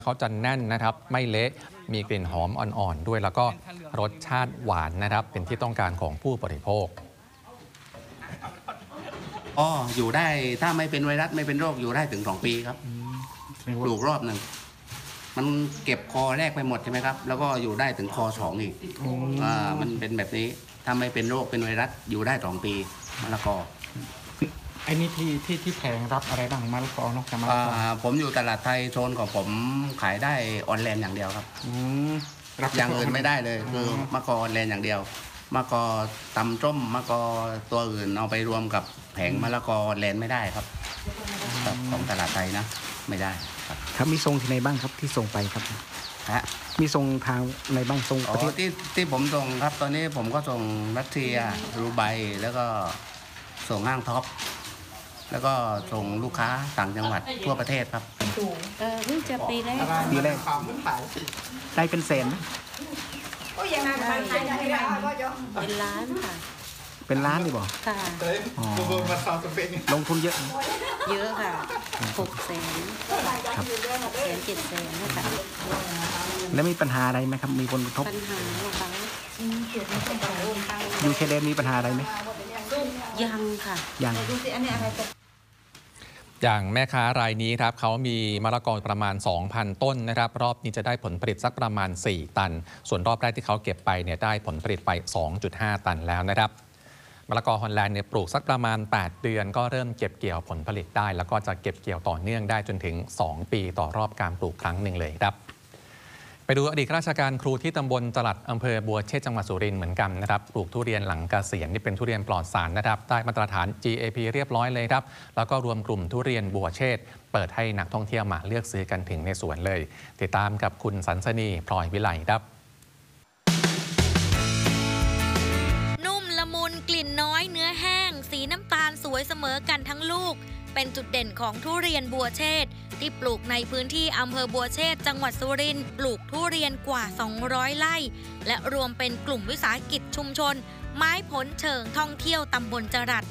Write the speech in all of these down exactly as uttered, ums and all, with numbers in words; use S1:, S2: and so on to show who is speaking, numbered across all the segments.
S1: เขาจะแน่นนะครับไม่เละมีกลิ่นหอมอ่อนๆด้วยแล้วก็รสชาติหวานนะครับเป็นที่ต้องการของผู้บริโภค
S2: อ๋ออยู่ได้ถ้าไม่เป็นไวรัสไม่เป็นโรคอยู่ได้ถึงสองปีครับปลูกรอบหนึ่งมันเก็บคอแรกไปหมดใช่ไหมครับแล้วก็อยู่ได้ถึงคอสองอีกอ่ามันเป็นแบบนี้ถ้าไม่เป็นโรคเป็นไวรัสอยู่ได้สองปีมะละกอ
S3: ไอ้นี่ที่ที่ที่แผงรับอะไรบ้างมะละกอนอกจากมะละกอ
S2: ผมอยู่ตลาดไทยโซนของผมขายได้ออนไลน์อย่างเดียวครับอย่างอื่นไม่ได้เลยคือมะกอออนไลน์อย่างเดียวมะกอตำส้มมะกอตัวอื่นเอาไปรวมกับแผงมะละกอออนไลน์ไม่ได้ครับของตลาดไทยนะไม่ได้ครับ
S3: ครับมีส่งที่ไหนบ้างครับที่ส่งไปครับ
S2: ฮะ
S3: มีส่งทางในบ้างส่ง
S2: ประเทศที่ที่ผมส่งครับตอนนี้ผมก็ส่งรัสเซียรูไบแล้วก็ส่งห้างท็อปแล้วก็ส่งลูกค้าต่างจังหวัดทั่วประเทศครับ
S4: เออเพิ่งจะปีแรก
S3: ปีแรกได้เป็นแสนไหม
S4: เป็นล้านค่ะ
S3: เป็นล้านดิบ่
S4: ค่ะ
S3: ลงทุนเยอะ
S4: เยอะค่ะหกแสนครับหกแสนเจ็ดแสนนะคะ
S3: แล้วมีปัญหาอะไรไหมครับมีผลกระทบ
S4: ปัญหาหรอคะ
S3: อยู่ชายแดนมีปัญหาอะไรไหม
S4: ยังค่ะ
S3: ยัง
S1: อย่างแม่ค้ารายนี้ครับเขามีมะละกอประมาณ สองพัน ต้นนะครับรอบนี้จะได้ผลผลิตสักประมาณสี่ตันส่วนรอบแรกที่เขาเก็บไปเนี่ยได้ผลผลิตไป สองจุดห้า ตันแล้วนะครับมะละกอฮอลแลนด์เนี่ยปลูกสักประมาณแปดเดือนก็เริ่มเก็บเกี่ยวผลผลิตได้แล้วก็จะเก็บเกี่ยวต่อเนื่องได้จนถึงสองปีต่อรอบการปลูกครั้งหนึ่งเลยครับไปดูอดีตข้าราชการครูที่ตำบลจลัดอำเภอบัวเชษจังหวัดสุรินทร์เหมือนกันนะครับปลูกทุเรียนหลังเกษียณนี่เป็นทุเรียนปลอดสารนะครับได้มาตรฐาน จี เอ พี เรียบร้อยเลยครับแล้วก็รวมกลุ่มทุเรียนบัวเชษเปิดให้นักท่องเที่ยวมาเลือกซื้อกันถึงในสวนเลยติดตามกับคุณสันสนีพลอยวิไลครับ
S5: นุ่มละมุนกลิ่นน้อยเนื้อแห้งสีน้ำตาลสวยเสมอกันทั้งลูกเป็นจุดเด่นของทุเรียนบัวเชษที่ปลูกในพื้นที่อำเภอบัวเชษจังหวัดสุรินทร์ปลูกทุเรียนกว่าสองร้อยไร่และรวมเป็นกลุ่มวิสาหกิจชุมชนไม้ผลเชิงท่องเที่ยวตำบลจรัส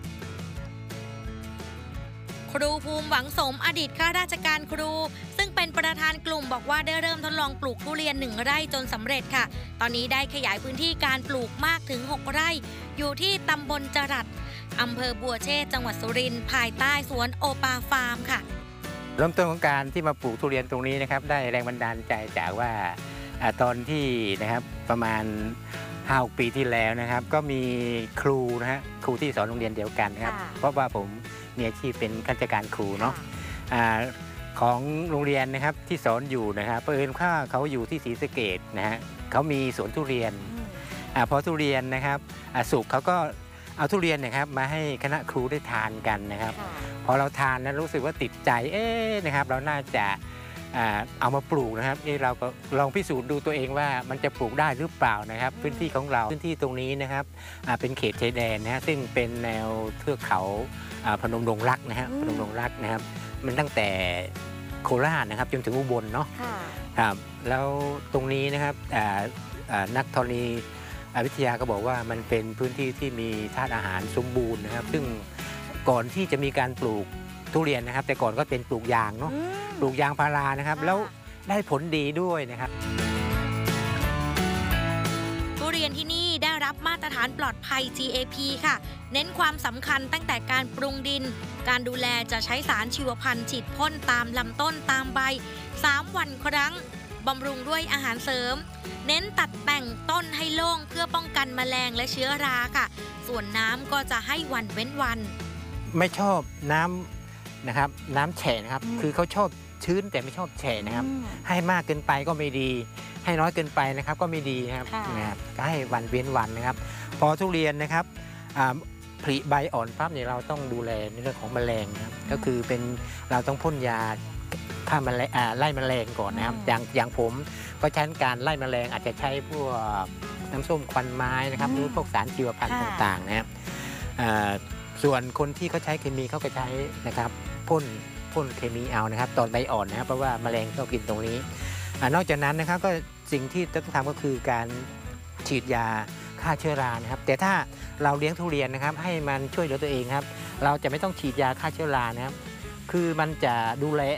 S5: ครูภูมิหวังสมอดีตข้าราชการครูซึ่งเป็นประธานกลุ่มบอกว่าได้เริ่มทดลองปลูกทุเรียนหนึ่งไร่จนสำเร็จค่ะตอนนี้ได้ขยายพื้นที่การปลูกมากถึงหกไร่อยู่ที่ตำบลจรัสอำเภอบัวเชษจังหวัดสุรินทร์ภายใต้สวนโอปาฟาร์มค่ะ
S6: เริ่มต้นของการที่มาปลูกทุเรียนตรงนี้นะครับได้แรงบันดาลใจจากว่าตอนที่นะครับประมาณห้าหกปีที่แล้วนะครับก็มีครูนะฮะครูที่สอนโรงเรียนเดียวกันครับเพราะว่าผมมีอาชีพเป็นข้าราชการครูเนาะของโรงเรียนนะครับที่สอนอยู่นะครับเผอิญว่าเขาอยู่ที่ศรีสะเกษนะฮะเขามีสวนทุเรียนอพอทุเรียนนะครับสุกเขาก็เอาทุเรียนนะครับมาให้คณะครูได้ทานกันนะครับพอเราทานนั้นรู้สึกว่าติดใจเอ๊ะนะครับเราน่าจะเอามาปลูกนะครับเราก็ลองพิสูจน์ดูตัวเองว่ามันจะปลูกได้หรือเปล่านะครับพื้นที่ของเราพื้นที่ตรงนี้นะครับเป็นเขตชายแดนนะฮะซึ่งเป็นแนวเทือกเขาพนมดงรักนะฮะพนมดงรักนะครับมันตั้งแต่โคราชนะครับจนถึงอุบลเนาะครับแล้วตรงนี้นะครับนักธรณีวิทยาก็บอกว่ามันเป็นพื้นที่ที่มีธาตุอาหารสมบูรณ์นะครับซึ่งก่อนที่จะมีการปลูกทุเรียนนะครับแต่ก่อนก็เป็นปลูกยางเนาะปลูกยางพารานะครับแล้วได้ผลดีด้วยนะครับ
S5: ทุเรียนที่นี่ได้รับมาตรฐานปลอดภัย จี เอ พี ค่ะเน้นความสำคัญตั้งแต่การปรุงดินการดูแลจะใช้สารชีวพันธุ์ฉีดพ่นตามลำต้นตามใบสามวันครั้งบำรุงด้วยอาหารเสริมเน้นตัดแต่งต้นให้โล่งเพื่อป้องกันแมลงและเชื้อราค่ะส่วนน้ำก็จะให้วันเว้นวัน
S6: ไม่ชอบน้ำนะครับน้ำแฉะนะครับคือเขาชอบชื้นแต่ไม่ชอบแฉะนะครับให้มากเกินไปก็ไม่ดีให้น้อยเกินไปนะครับก็ไม่ดีนะครับนะครับก็ให้วันเว้นวันนะครับพอทุเรียนนะครับผลิใบอ่อนปั๊บเนี่ยเราต้องดูแลในเรื่องของแมลงนะครับก็คือเป็นเราต้องพ่นยาฆ่าแมลงไล่แมลงก่อนนะครับอย่างอย่างผมก็ใช้การไล่แมลงอาจจะใช้พวกน้ำส้มควันไม้นะครับหรือพวกสารชีวพันธุ์ต่างๆนะครับส่วนคนที่เขาใช้เคมีเขาก็ใช้นะครับพ่นพ่นเคมีเอานะครับตอนใบอ่อนนะครับเพราะว่าแมลงชอบกินตรงนี้นอกจากนั้นนะครับก็สิ่งที่ต้องทำก็คือการฉีดยาฆ่าเชื้อรานะครับแต่ถ้าเราเลี้ยงทุเรียนนะครับให้มันช่วยเหลือตัวเองครับเราจะไม่ต้องฉีดยาฆ่าเชื้อรานะครับคือมันจะดูแล